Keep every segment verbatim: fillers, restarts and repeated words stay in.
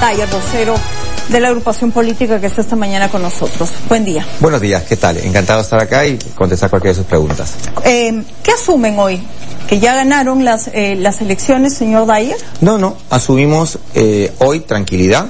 Dyer, vocero de la agrupación política que está esta mañana con nosotros. Buen día. Buenos días, ¿qué tal? Encantado de estar acá y contestar cualquiera de sus preguntas. Eh, ¿Qué asumen hoy? ¿Que ya ganaron las eh, las elecciones, señor Dyer? No, no, asumimos eh, hoy tranquilidad,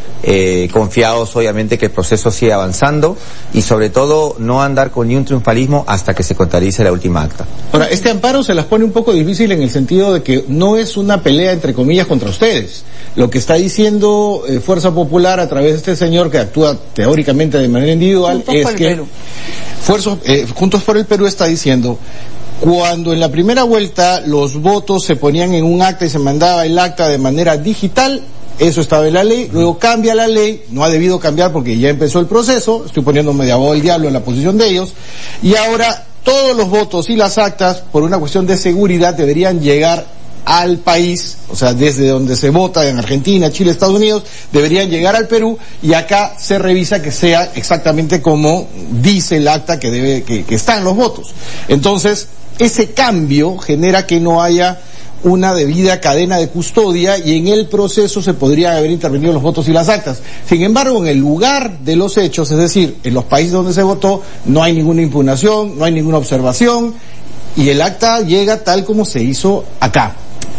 eh, confiados obviamente que el proceso sigue avanzando y sobre todo no andar con ni un triunfalismo hasta que se contabilice la última acta. Ahora, este amparo se las pone un poco difícil en el sentido de que no es una pelea entre comillas contra ustedes. Lo que está diciendo eh, Fuerza Popular a través de este señor que actúa teóricamente de manera individual Juntos es por el que Perú. Fuerza, eh, Juntos por el Perú está diciendo: cuando en la primera vuelta los votos se ponían en un acta y se mandaba el acta de manera digital, eso estaba en la ley, luego cambia la ley, no ha debido cambiar porque ya empezó el proceso, estoy poniéndome de abogado del diablo en la posición de ellos, y ahora todos los votos y las actas, por una cuestión de seguridad, deberían llegar al país, o sea, desde donde se vota en Argentina, Chile, Estados Unidos, deberían llegar al Perú y acá se revisa que sea exactamente como dice el acta que debe, que, que están los votos. Entonces, ese cambio genera que no haya una debida cadena de custodia y en el proceso se podrían haber intervenido los votos y las actas. Sin embargo, en el lugar de los hechos, es decir, en los países donde se votó, no hay ninguna impugnación, no hay ninguna observación y el acta llega tal como se hizo acá.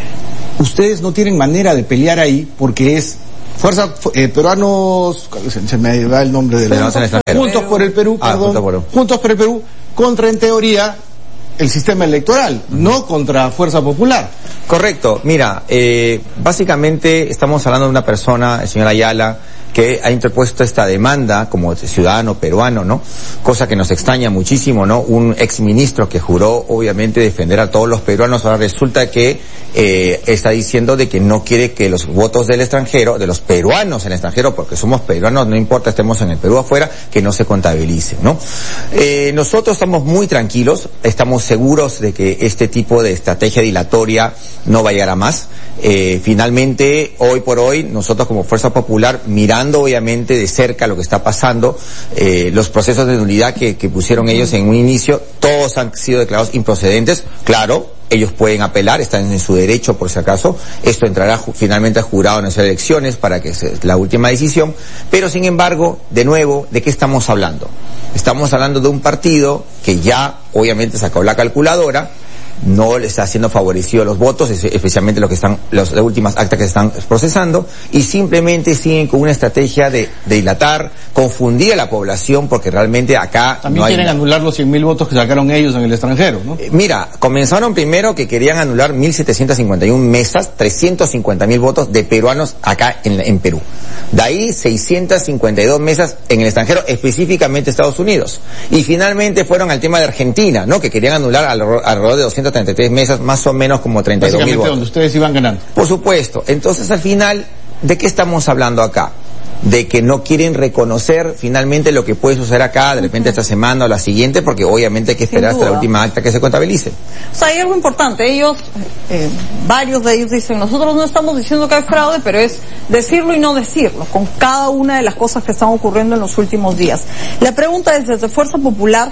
Ustedes no tienen manera de pelear ahí porque es Fuerza eh, Peruanos, se, se me va el nombre de la... Juntos por el Perú, ah, perdón, por... Juntos por el Perú, contra en teoría el sistema electoral, uh-huh. no contra Fuerza Popular. Correcto, mira, eh, básicamente estamos hablando de una persona, el señor Ayala, que ha interpuesto esta demanda como ciudadano peruano, ¿no? Cosa que nos extraña muchísimo, ¿no? Un exministro que juró, obviamente, defender a todos los peruanos, ahora resulta que eh, está diciendo de que no quiere que los votos del extranjero, de los peruanos en el extranjero, porque somos peruanos, no importa, estemos en el Perú afuera, que no se contabilicen, ¿no? Eh, nosotros estamos muy tranquilos, estamos seguros de que este tipo de estrategia dilatoria no va a llegar a más. Eh, finalmente, hoy por hoy, nosotros como Fuerza Popular, mirando obviamente de cerca lo que está pasando, eh, los procesos de nulidad que, que pusieron ellos en un inicio, todos han sido declarados improcedentes. Claro, ellos pueden apelar, están en su derecho por si acaso, esto entrará ju- finalmente al jurado en las elecciones para que sea la última decisión, pero sin embargo, de nuevo, ¿de qué estamos hablando? Estamos hablando de un partido que ya obviamente sacó la calculadora, no le está haciendo favorecido los votos, especialmente los que están, los, las últimas actas que se están procesando, y simplemente siguen con una estrategia de, de dilatar, confundir a la población, porque realmente acá también no hay... quieren anular los cien mil votos que sacaron ellos en el extranjero, ¿no? Eh, mira, comenzaron primero que querían anular mil setecientas cincuenta y una mesas, trescientos cincuenta mil votos de peruanos acá en, en Perú. De ahí seiscientas cincuenta y dos mesas en el extranjero, específicamente Estados Unidos. Y finalmente fueron al tema de Argentina, ¿no? Que querían anular alrededor, alrededor de doscientas treinta y tres mesas, más o menos como treinta y dos mil votos. Donde ustedes iban ganando. Por supuesto. Entonces, al final, ¿de qué estamos hablando acá? De que no quieren reconocer finalmente lo que puede suceder acá, de repente esta semana o la siguiente, porque obviamente hay que esperar hasta la última acta que se contabilice. O sea, hay algo importante. Ellos, eh, varios de ellos dicen, nosotros no estamos diciendo que hay fraude, pero es decirlo y no decirlo, con cada una de las cosas que están ocurriendo en los últimos días. La pregunta es, desde Fuerza Popular,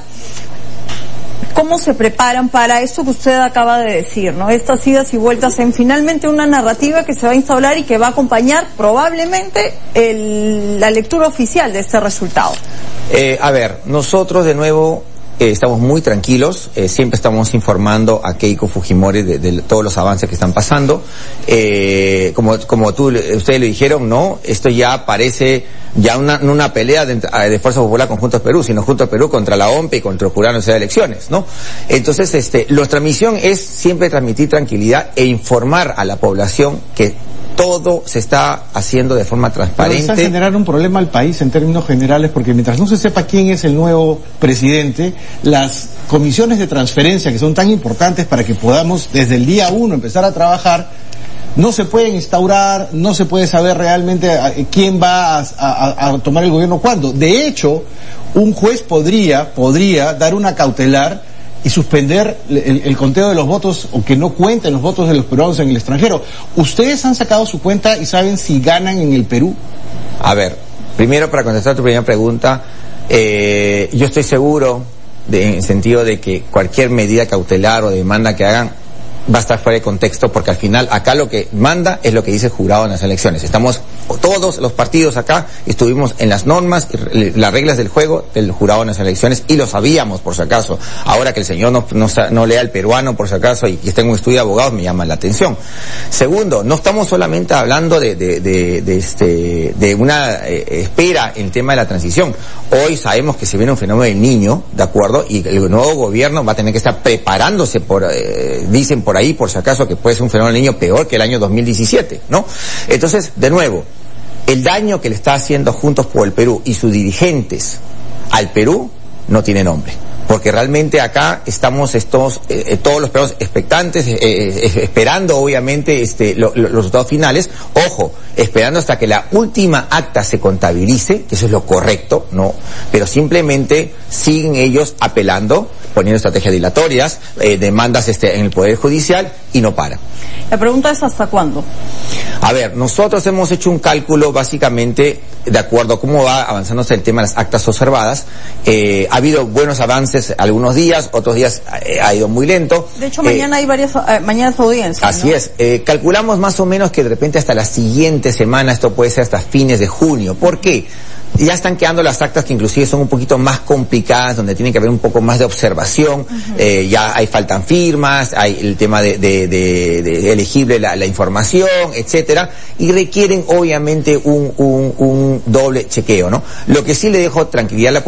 ¿cómo se preparan para esto que usted acaba de decir, ¿no? Estas idas y vueltas en finalmente una narrativa que se va a instaurar y que va a acompañar probablemente el, la lectura oficial de este resultado. Eh, a ver, nosotros de nuevo eh, estamos muy tranquilos, eh, siempre estamos informando a Keiko Fujimori de, de todos los avances que están pasando. Eh, como, como tú, ustedes le dijeron, ¿no? Esto ya parece ya una, no una pelea de, de Fuerza Popular con Juntos Perú, sino Juntos Perú contra la O M P y contra el Jurado Nacional de Elecciones, ¿no? Entonces, este, nuestra misión es siempre transmitir tranquilidad e informar a la población que todo se está haciendo de forma transparente. Pero está a generar un problema al país en términos generales, porque mientras no se sepa quién es el nuevo presidente, las comisiones de transferencia, que son tan importantes para que podamos desde el día uno empezar a trabajar, no se pueden instaurar, no se puede saber realmente quién va a, a, a tomar el gobierno cuándo. De hecho, un juez podría, podría dar una cautelar y suspender el, el conteo de los votos, o que no cuenten los votos de los peruanos en el extranjero. ¿Ustedes han sacado su cuenta y saben si ganan en el Perú? A ver, primero para contestar tu primera pregunta, eh, yo estoy seguro, de, en el sentido de que cualquier medida cautelar o demanda que hagan, va a estar fuera de contexto, porque al final acá lo que manda es lo que dice el jurado en las elecciones. Estamos, todos los partidos acá estuvimos en las normas, las reglas del juego del jurado en las elecciones, y lo sabíamos, por si acaso. Ahora que el señor no, no, no lea el peruano, por si acaso, y que esté en un estudio de abogados, me llama la atención. Segundo, no estamos solamente hablando de, de, de, de este, de una eh, espera en el tema de la transición. Hoy sabemos que se viene un fenómeno del Niño, ¿de acuerdo? Y el nuevo gobierno va a tener que estar preparándose por, eh, dicen por ahí, por si acaso, que puede ser un fenómeno del Niño peor que el año dos mil diecisiete, ¿no? Entonces, de nuevo, el daño que le está haciendo Juntos por el Perú y sus dirigentes al Perú no tiene nombre. Porque realmente acá estamos estos, eh, todos los peruanos expectantes, eh, eh, esperando obviamente este, lo, lo, los resultados finales, ojo, esperando hasta que la última acta se contabilice, que eso es lo correcto, ¿no? Pero simplemente siguen ellos apelando, poniendo estrategias dilatorias, eh, demandas este, en el Poder Judicial, y no paran. La pregunta es ¿hasta cuándo? A ver, nosotros hemos hecho un cálculo básicamente de acuerdo a cómo va avanzándose el tema de las actas observadas. Eh, ha habido buenos avances algunos días, otros días eh, ha ido muy lento. De hecho, mañana eh, hay varias, eh, mañana es audiencia, Así ¿no? es. Eh, calculamos más o menos que de repente hasta la siguiente semana, esto puede ser hasta fines de junio. ¿Por qué? Ya están quedando las actas que inclusive son un poquito más complicadas, donde tiene que haber un poco más de observación. Uh-huh. eh, ya hay faltan firmas, hay el tema de, de, de, de elegible la, la información, etcétera, y requieren obviamente un, un, un doble chequeo, ¿no? Lo que sí le dejo tranquilidad a la